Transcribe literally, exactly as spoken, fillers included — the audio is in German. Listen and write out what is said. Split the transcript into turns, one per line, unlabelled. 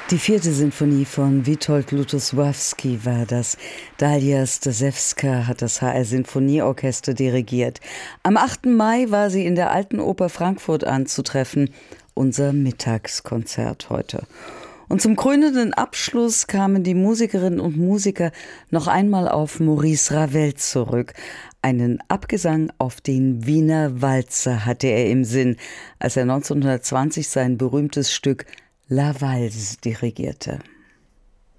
Die vierte Sinfonie von Witold Lutosławski war das. Dalia Stasewska hat das H R Sinfonieorchester dirigiert. Am achten Mai war sie in der Alten Oper Frankfurt anzutreffen. Unser Mittagskonzert heute. Und zum krönenden Abschluss kamen die Musikerinnen und Musiker noch einmal auf Maurice Ravel zurück. Einen Abgesang auf den Wiener Walzer hatte er im Sinn, als er neunzehnhundertzwanzig sein berühmtes Stück La Valse dirigierte.